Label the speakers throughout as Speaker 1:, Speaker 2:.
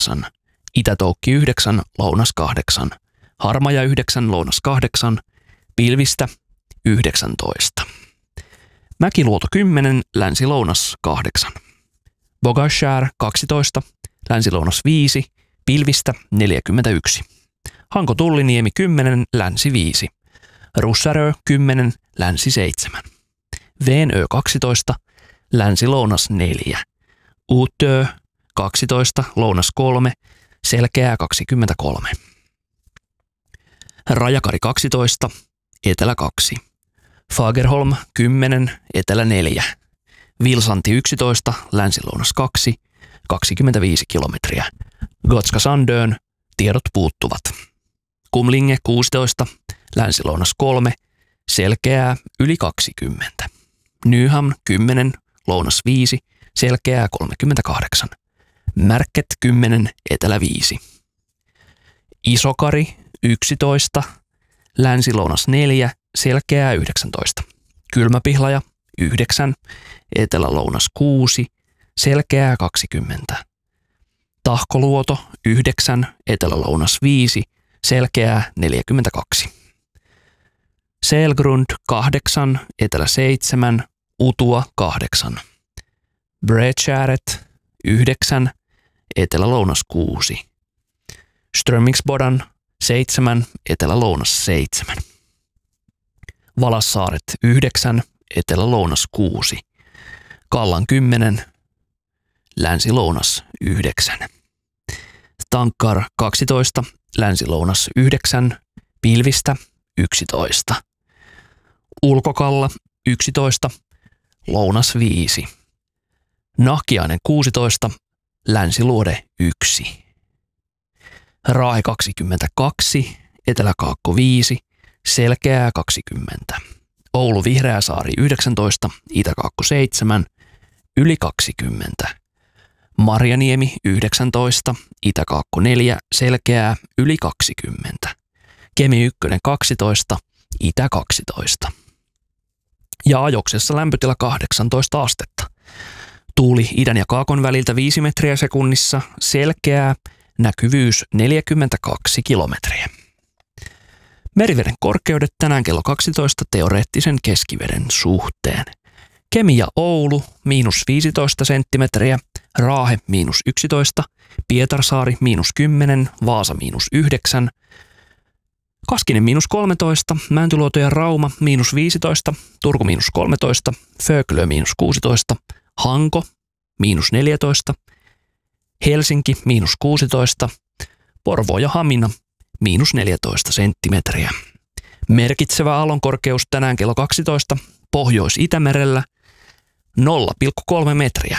Speaker 1: 8, Itä-Toukki 9, lounas 8, Harmaja 9, lounas 8, pilvistä 19. Mäkiluoto 10, länsi-lounas 8. Bogashär 12, länsi-lounas 5, pilvistä 41. Hanko-Tulliniemi 10, länsi 5. Russärö 10, länsi 7. Veenö 12, länsi-lounas 4. Uutö 12, lounas 3, selkeää 23. Rajakari 12, etelä 2. Fagerholm 10, etelä 4. Vilsanti 11, länsi-lounas 2, 25 kilometriä. Gotska Sandön, tiedot puuttuvat. Kumlinge 16, länsi-lounas 3, selkeää yli 20. Nyhamn 10, lounas 5, selkeää 38. Märket 10, etelä 5. Isokari 11, länsi-lounas 4, selkeää 19. Kylmäpihlaja 9, etelä-lounas 6, selkeää 20. Tahkoluoto 9, etelä-lounas 5, selkeää 42. Selgrund 8, etelä 7, Utua 8. Bredskäret 9, etelä-lounas 6. Strömingsbodan 7, etelä-lounas 7. Valassaaret 9, etelä-lounas 6. Kallan 10, länsi-lounas 9. Tankkar 12, länsi-lounas 9, pilvistä 11. Ulkokalla 11, lounas 5. Nahkiainen 16, länsiluode 1. Raahe 22, eteläkaakko 5, selkeää 20. Oulu Vihreäsaari 19, itäkaakko 7, yli 20. Marjaniemi 19, itäkaakko 4, selkeää yli 20. Kemi 1 12, itä 12. Ja Ajoksessa lämpötila 18 astetta. Tuuli idän ja kaakon väliltä 5 metriä sekunnissa, selkeää, näkyvyys 42 kilometriä. Meriveden korkeudet tänään kello 12 teoreettisen keskiveden suhteen. Kemi ja Oulu miinus 15 senttimetriä, Raahe miinus 11, Pietarsaari miinus 10, Vaasa miinus 9, Kaskinen miinus 13, Mäntyluoto ja Rauma miinus 15, Turku miinus 13, Föglö miinus 16, Hanko miinus 14, Helsinki miinus 16, Porvoo ja Hamina miinus 14 senttimetriä. Merkitsevä aallonkorkeus tänään kello 12 Pohjois-Itämerellä 0,3 metriä.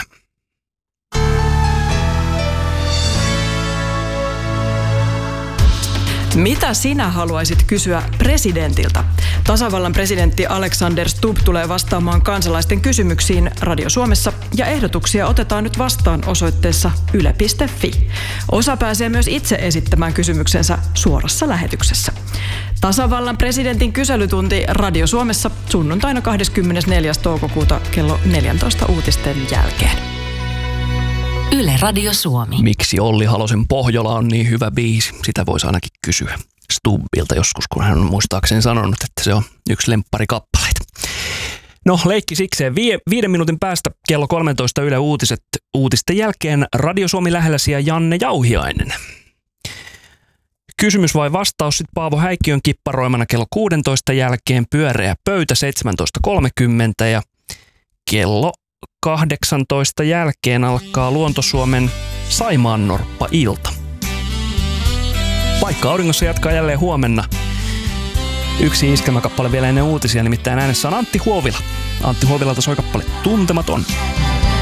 Speaker 2: Mitä sinä haluaisit kysyä presidentiltä? Tasavallan presidentti Alexander Stubb tulee vastaamaan kansalaisten kysymyksiin Radio Suomessa ja ehdotuksia otetaan nyt vastaan osoitteessa yle.fi. Osa pääsee myös itse esittämään kysymyksensä suorassa lähetyksessä. Tasavallan presidentin kyselytunti Radio Suomessa sunnuntaina 24. toukokuuta kello 14 uutisten jälkeen.
Speaker 3: Yle Radio Suomi.
Speaker 1: Miksi Olli Halosen Pohjola on niin hyvä biisi? Sitä voisi ainakin kysyä Stubbilta joskus, kun hän on muistaakseni sanonut, että se on yksi lempparikappaleita. No, leikki sikseen. 5 minuutin päästä kello 13 Yle Uutiset. Uutisten jälkeen Radio Suomi lähellä ja Janne Jauhiainen. Kysymys vai vastaus sitten Paavo Häikkiön kipparoimana kello 16 jälkeen, pyöreä pöytä 17.30 ja kello 18 jälkeen alkaa Luontosuomen Saimaannorppa-ilta. Paikka auringossa jatkaa jälleen huomenna. Yksi iskelmäkappale vielä ennen uutisia, nimittäin äänessä on Antti Huovila. Antti Huovilalta soi kappale Tuntematon.